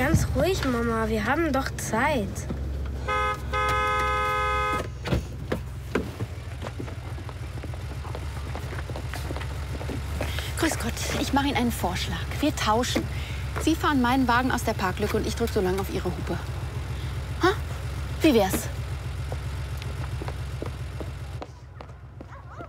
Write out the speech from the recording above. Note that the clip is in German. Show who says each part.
Speaker 1: ganz ruhig, Mama. Wir haben doch Zeit.
Speaker 2: Grüß Gott, ich mache Ihnen einen Vorschlag. Wir tauschen. Sie fahren meinen Wagen aus der Parklücke und ich drücke so lange auf Ihre Hupe. Ha? Wie wär's?